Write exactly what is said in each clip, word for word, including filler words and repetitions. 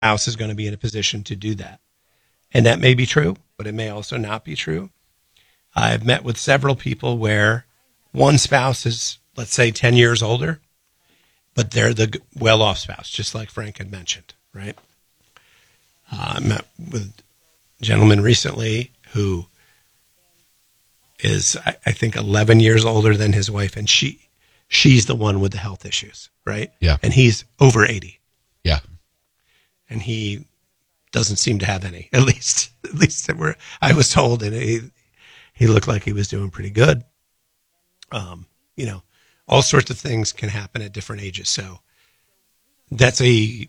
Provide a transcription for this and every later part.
spouse is going to be in a position to do that. And that may be true, but it may also not be true. I've met with several people where one spouse is, let's say, ten years older, but they're the well-off spouse, just like Frank had mentioned, right? Uh, I met with a gentleman recently who is, I, I think, eleven years older than his wife, and she she's the one with the health issues, right? Yeah. And he's over eighty. Yeah. And he doesn't seem to have any, at least, at least that we're, I was told, and he, he looked like he was doing pretty good. Um, you know, all sorts of things can happen at different ages. So that's a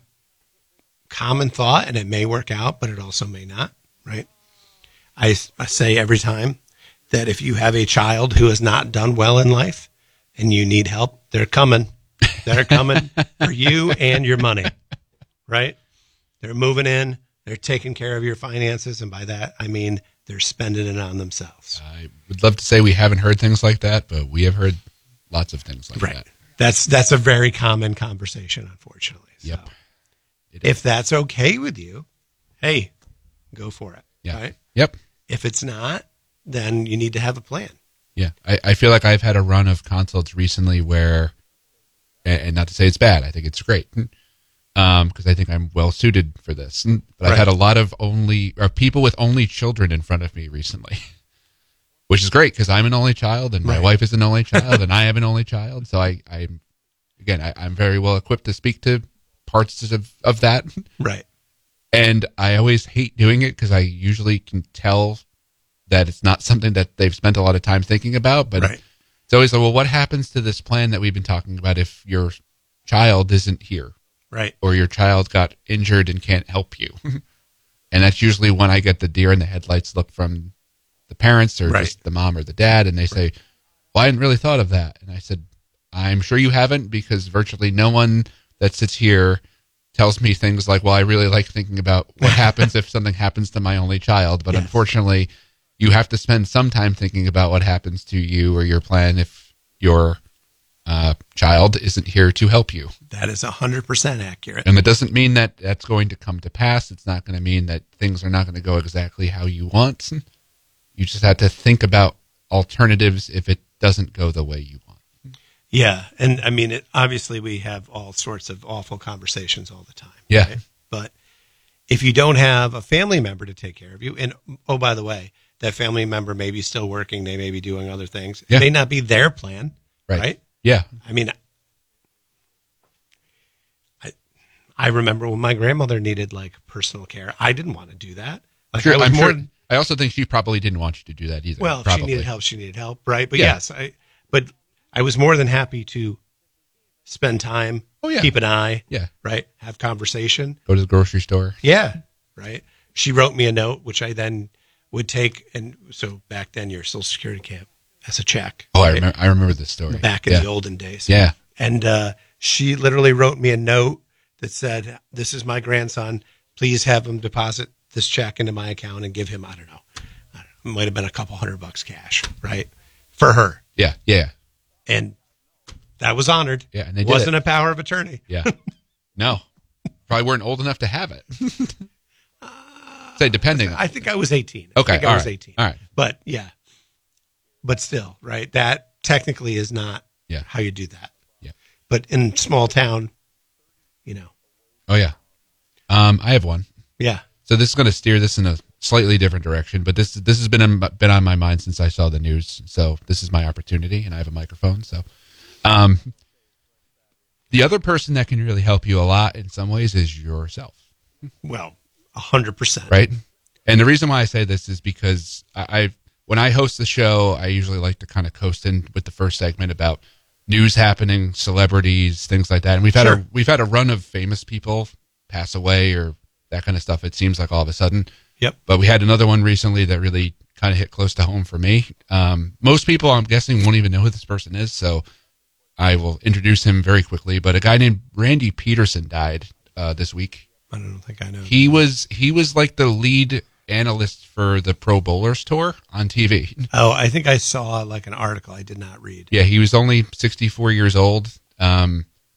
common thought, and it may work out, but it also may not, right? I, I say every time that if you have a child who has not done well in life and you need help, they're coming. They're coming for you and your money, right? They're moving in. They're taking care of your finances. And by that, I mean they're spending it on themselves. I would love to say we haven't heard things like that, but we have heard lots of things like right. that. That's that's a very common conversation, unfortunately. Yep. So if that's okay with you, hey, go for it. Yeah. Right? Yep. If it's not, then you need to have a plan. Yeah. I, I feel like I've had a run of consults recently where, and not to say it's bad, I think it's great. Um, because I think I'm well suited for this. But Right. I've had a lot of only or people with only children in front of me recently, which is great because I'm an only child and my Right. wife is an only child and I have an only child. So I, I'm again, I, I'm very well equipped to speak to parts of, of that. Right. And I always hate doing it because I usually can tell that it's not something that they've spent a lot of time thinking about. But Right. it's always like, well, what happens to this plan that we've been talking about if your child isn't here? Right. Or your child got injured and can't help you. And that's usually when I get the deer in the headlights look from the parents or Right. just the mom or the dad. And they say, well, I hadn't really thought of that. And I said, I'm sure you haven't because virtually no one that sits here tells me things like, well, I really like thinking about what happens if something happens to my only child. But Yes. unfortunately, you have to spend some time thinking about what happens to you or your plan if your uh, child isn't here to help you. That is one hundred percent accurate. And it doesn't mean that that's going to come to pass. It's not going to mean that things are not going to go exactly how you want. You just have to think about alternatives if it doesn't go the way you want. Yeah. And I mean, it, obviously we have all sorts of awful conversations all the time. Yeah. Right? But if you don't have a family member to take care of you, and oh, by the way, that family member may be still working. They may be doing other things. Yeah. It may not be their plan. Right. Right. Yeah. I mean, I I remember when my grandmother needed like personal care. I didn't want to do that. Like Sure, I was I'm more sure. I also think she probably didn't want you to do that either. well, if probably. she needed help. She needed help, right? But Yeah. yes, I. But I was more than happy to spend time, Oh, yeah. keep an eye, Yeah. right, have conversation. Go to the grocery store. Yeah, right. She wrote me a note, which I then would take, and so back then your Social Security camp as a check. Oh, I right? remember. I remember this story. Back in yeah. the olden days. Yeah. And uh, she literally wrote me a note that said, "This is my grandson. Please have him deposit this check into my account and give him, I don't know, I don't know it might have been a couple hundred bucks cash, right, for her." Yeah. Yeah. And that was honored. Yeah, and they it did wasn't it. a power of attorney. Yeah. No. Probably weren't old enough to have it. Say depending. I think I was eighteen. Okay, I think I all was right, eighteen. all right. But yeah, but still, right? That technically is not Yeah. how you do that. Yeah. But in small town, you know, Oh yeah. Um, I have one. yeah, So this is going to steer this in a slightly different direction, but this this has been on, been on my mind since I saw the news. So this is my opportunity, and I have a microphone. So, um, the other person that can really help you a lot in some ways is yourself, well, a hundred percent, right? And the reason why I say this is because I, I when I host the show, I usually like to kind of coast in with the first segment about news happening, celebrities, things like that. And we've had Sure. a we've had a run of famous people pass away or that kind of stuff. It seems like all of a sudden. Yep. But we had another one recently that really kind of hit close to home for me. Um, most people, I'm guessing, won't even know who this person is, so I will introduce him very quickly. But a guy named Randy Peterson died uh, this week. I don't think I know. He was he was like the lead analyst for the Pro Bowlers tour on T V. Oh, I think I saw like an article I did not read. Yeah, he was only sixty-four years old. Um,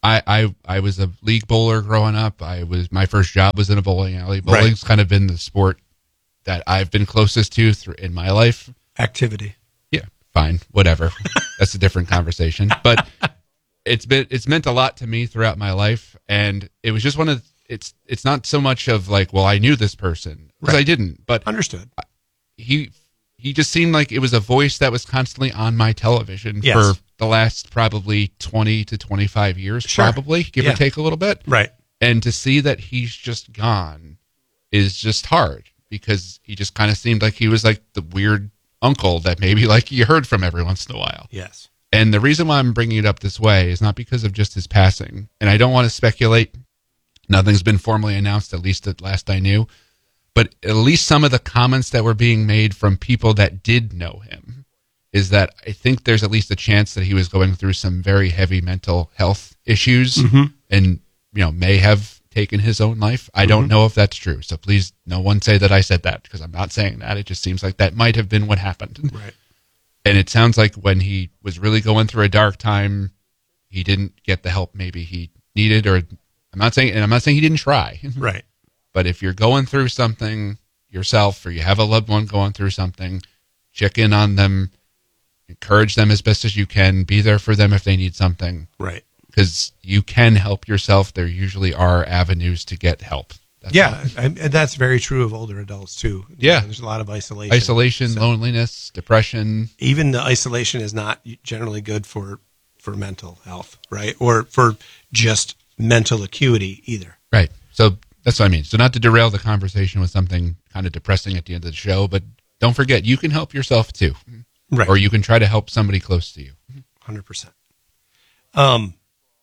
I, I, I was a league bowler growing up. I was my first job was in a bowling alley. Bowling's right. kind of been the sport that I've been closest to through, in my life. Activity. Yeah, fine, whatever. That's a different conversation. But it's been it's meant a lot to me throughout my life, and it was just one of it's it's not so much of like, well, I knew this person because right. I didn't, but understood. He he just seemed like it was a voice that was constantly on my television yes. for the last probably twenty to twenty-five years, sure. probably, give yeah. or take a little bit. Right. And to see that he's just gone is just hard because he just kind of seemed like he was like the weird uncle that maybe like you heard from every once in a while. Yes. And the reason why I'm bringing it up this way is not because of just his passing. And I don't want to speculate. Nothing's been formally announced, at least at last I knew. But at least some of the comments that were being made from people that did know him is that I think there's at least a chance that he was going through some very heavy mental health issues mm-hmm. and, you know, may have taken his own life. I mm-hmm. don't know if that's true. So please, no one say that I said that because I'm not saying that. It just seems like that might have been what happened. Right. And it sounds like when he was really going through a dark time, he didn't get the help maybe he needed, or I'm not saying, and I'm not saying he didn't try. Right. But if you're going through something yourself, or you have a loved one going through something, check in on them, encourage them as best as you can, be there for them if they need something. Right. Because you can help yourself. There usually are avenues to get help. That's yeah, I, and that's very true of older adults too. Yeah. You know, there's a lot of isolation. Isolation, so loneliness, depression. Even the isolation is not generally good for, for mental health, right? Or for just mental acuity either. Right. So that's what I mean. So not to derail the conversation with something kind of depressing at the end of the show, but don't forget, you can help yourself too. Right. Or you can try to help somebody close to you. one hundred percent. Um,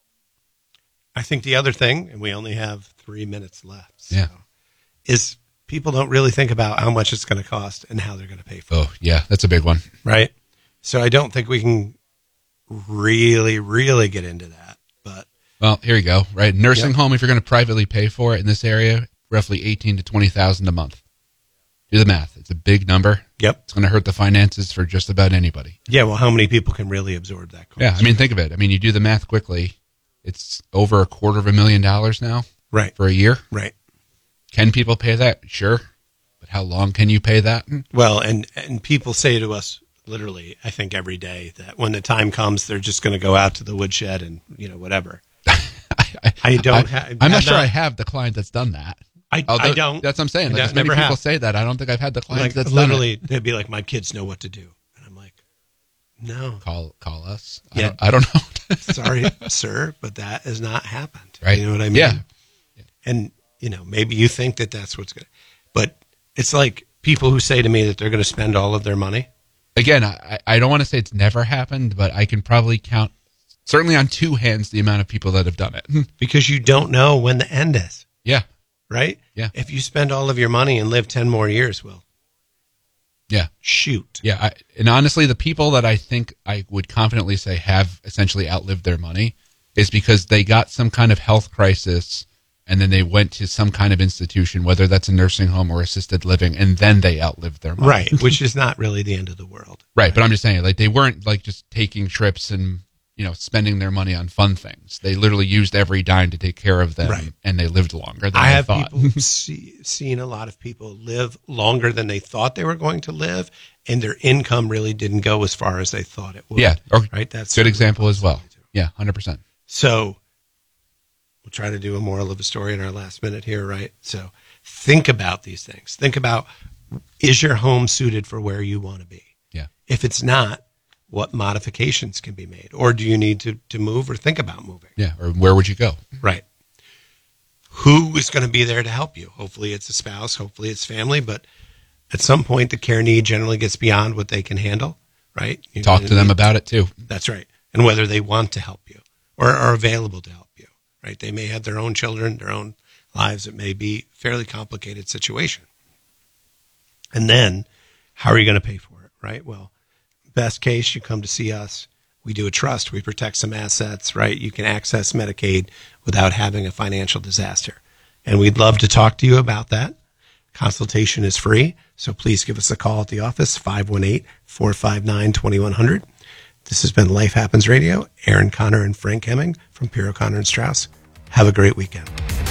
I think the other thing, and we only have three minutes left, so, yeah. is people don't really think about how much it's going to cost and how they're going to pay for oh, it. Oh, yeah, that's a big one. Right? So I don't think we can really, really get into that. But well, here you go. Right, nursing yep. home. If you're going to privately pay for it in this area, roughly eighteen to twenty thousand a month. Do the math. It's a big number. Yep, it's going to hurt the finances for just about anybody. Yeah. Well, how many people can really absorb that cost? Yeah, I mean, think of it. I mean, you do the math quickly. It's over a quarter of a million dollars now. Right. For a year. Right. Can people pay that? Sure. But how long can you pay that? Well, and and people say to us, literally, I think every day, that when the time comes, they're just going to go out to the woodshed and, you know, whatever. I, I don't I, have. I'm not sure I have the client that's done that. I, Although, I don't. That's what I'm saying. Like, as many people have. say that, I don't think I've had the client like, that's literally, done it. They'd be like, my kids know what to do. And I'm like, no. Call call us. Yeah. I don't, I don't know. Sorry, sir, but that has not happened. Right. You know what I mean? Yeah. yeah. And, you know, maybe you think that that's what's going to, but it's like people who say to me that they're going to spend all of their money. Again, I, I don't want to say it's never happened, but I can probably count, certainly on two hands, the amount of people that have done it. Because you don't know when the end is. Yeah. Right? Yeah. If you spend all of your money and live ten more years, well, yeah. Shoot. Yeah. I, and honestly, the people that I think I would confidently say have essentially outlived their money is because they got some kind of health crisis and then they went to some kind of institution, whether that's a nursing home or assisted living, and then they outlived their money. Right. Which is not really the end of the world. Right. right. But I'm just saying, like, they weren't like just taking trips and, you know, spending their money on fun things. They literally used every dime to take care of them, right. and they lived longer than I they have thought. people see, seen a lot of people live longer than they thought they were going to live, and their income really didn't go as far as they thought it would. Yeah, or, right. That's a good example as well. Yeah, one hundred percent. So we'll try to do a moral of the story in our last minute here, right? So think about these things. Think about, is your home suited for where you want to be? Yeah. If it's not, what modifications can be made? Or do you need to, to move or think about moving? Yeah, or where would you go? Right. Who is going to be there to help you? Hopefully it's a spouse, hopefully it's family, but at some point the care need generally gets beyond what they can handle, right? You Talk to them need, about it too. That's right. And whether they want to help you or are available to help you, right? They may have their own children, their own lives. It may be a fairly complicated situation. And then how are you going to pay for it, right? Well, best case, you come to see us. We do a trust. We protect some assets, right? You can access Medicaid without having a financial disaster. And we'd love to talk to you about that. Consultation is free. So please give us a call at the office, five one eight, four five nine, two one zero zero. This has been Life Happens Radio. Aaron Connor and Frank Hemming from Pierre Connor and Strauss. Have a great weekend.